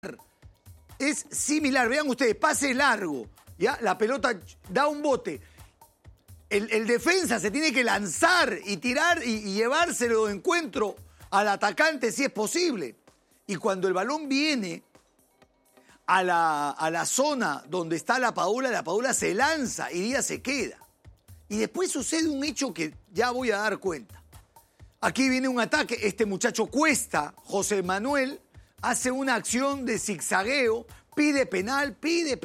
Es similar, vean ustedes, pase largo, ¿ya? La pelota da un bote. El defensa se tiene que lanzar y tirar y llevárselo de encuentro al atacante si es posible. Y cuando el balón viene a la zona donde está la Padula se lanza y Díaz se queda. Y después sucede un hecho que ya voy a dar cuenta. Aquí viene un ataque, este muchacho Cuesta, José Manuel, hace una acción de zigzagueo, pide penal.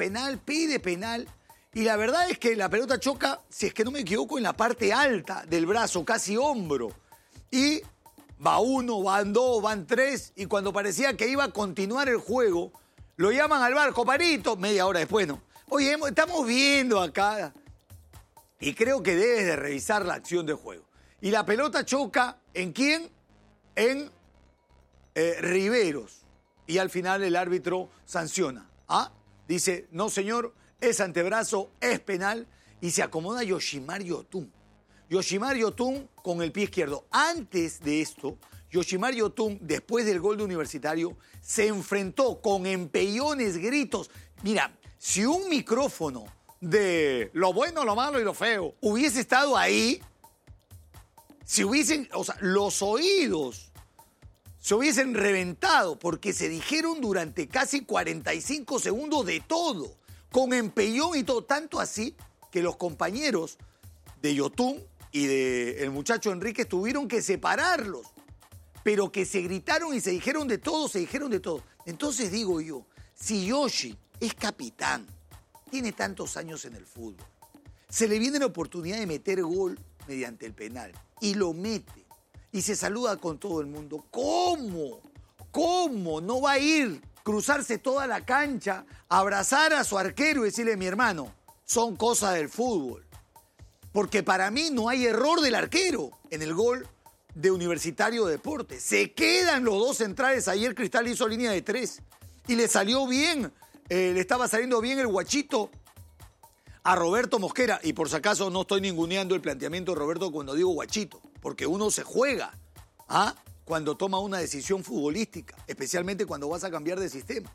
Y la verdad es que la pelota choca, si es que no me equivoco, en la parte alta del brazo, casi hombro. Y va uno, van dos, van tres. Y cuando parecía que iba a continuar el juego, lo llaman al bar, Coparito, media hora después, ¿no? Oye, estamos viendo acá. Y creo que debes de revisar la acción de juego. Y la pelota choca, ¿en quién? En Riveros. Y al final el árbitro sanciona. ¿Ah? Dice, no señor, es antebrazo, es penal. Y se acomoda Yoshimar Yotun. Yoshimar Yotun con el pie izquierdo. Antes de esto, Yoshimar Yotun, después del gol de Universitario, se enfrentó con empellones, gritos. Mira, si un micrófono de lo bueno, lo malo y lo feo hubiese estado ahí, si hubiesen, o sea, los oídos se hubiesen reventado porque se dijeron durante casi 45 segundos de todo, con empellón y todo, tanto así que los compañeros de Yotun y del muchacho Enríquez tuvieron que separarlos, pero que se gritaron y se dijeron de todo. Entonces digo yo, si Yoshi es capitán, tiene tantos años en el fútbol, se le viene la oportunidad de meter gol mediante el penal y lo mete y se saluda con todo el mundo. ¿Cómo no va a ir, cruzarse toda la cancha, abrazar a su arquero y decirle, mi hermano, son cosas del fútbol? Porque para mí no hay error del arquero en el gol de Universitario de Deportes. Se quedan los dos centrales. Ayer Cristal hizo línea de 3 y le salió bien, le estaba saliendo bien el guachito a Roberto Mosquera. Y por si acaso no estoy ninguneando el planteamiento de Roberto cuando digo guachito, porque uno se juega cuando toma una decisión futbolística, especialmente cuando vas a cambiar de sistema.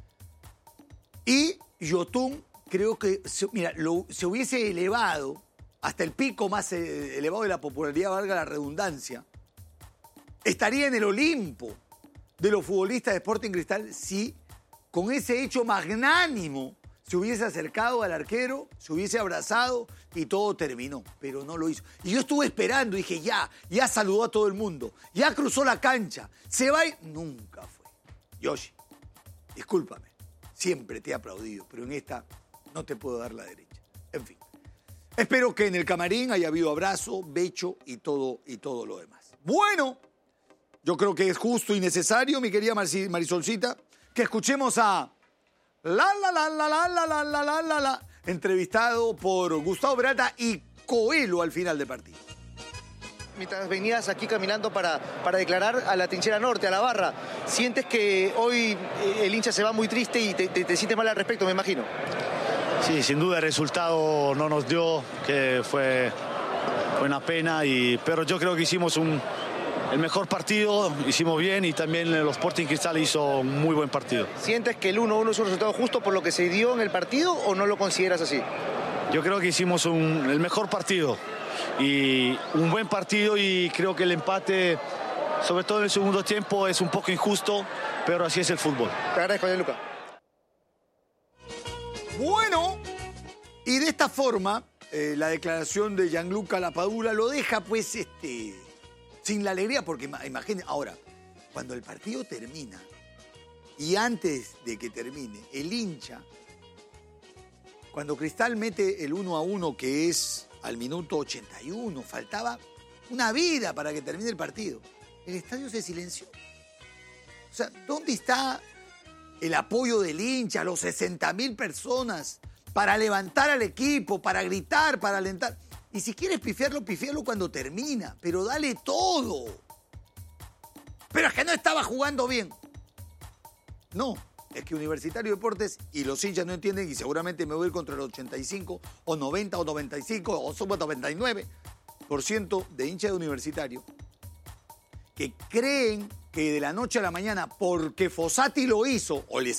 Y Yotun creo que, mira, se hubiese elevado hasta el pico más elevado de la popularidad, valga la redundancia, estaría en el Olimpo de los futbolistas de Sporting Cristal si con ese hecho magnánimo se hubiese acercado al arquero, se hubiese abrazado y todo terminó, pero no lo hizo. Y yo estuve esperando, dije, ya saludó a todo el mundo, ya cruzó la cancha, se va y nunca fue. Yoshi, discúlpame, siempre te he aplaudido, pero en esta no te puedo dar la derecha. En fin, espero que en el camarín haya habido abrazo, becho y todo lo demás. Bueno, yo creo que es justo y necesario, mi querida Marisolcita, que escuchemos a entrevistado por Gustavo Peralta y Coelho al final del partido. Mientras venías aquí caminando para declarar a la trinchera norte, a la barra, ¿sientes que hoy el hincha se va muy triste y te sientes mal al respecto, me imagino? Sí, sin duda el resultado no nos dio, que fue una pena, pero yo creo que hicimos el mejor partido, hicimos bien y también el Sporting Cristal hizo un muy buen partido. ¿Sientes que el 1-1 es un resultado justo por lo que se dio en el partido o no lo consideras así? Yo creo que hicimos el mejor partido y un buen partido y creo que el empate, sobre todo en el segundo tiempo, es un poco injusto, pero así es el fútbol. Te agradezco, Gianluca. Bueno, y de esta forma, la declaración de Gianluca Lapadula lo deja pues sin la alegría, porque imagínense, ahora, cuando el partido termina y antes de que termine, el hincha, cuando Cristal mete el 1-1, que es al minuto 81, faltaba una vida para que termine el partido, el estadio se silenció. O sea, ¿dónde está el apoyo del hincha, los 60.000 personas, para levantar al equipo, para gritar, para alentar? Y si quieres pifiarlo cuando termina, pero dale todo. Pero es que no estaba jugando bien. No, es que Universitario de Deportes y los hinchas no entienden, y seguramente me voy a ir contra el 85 o 90 o 95 o 99% de hinchas de Universitario que creen que de la noche a la mañana, porque Fossati lo hizo o les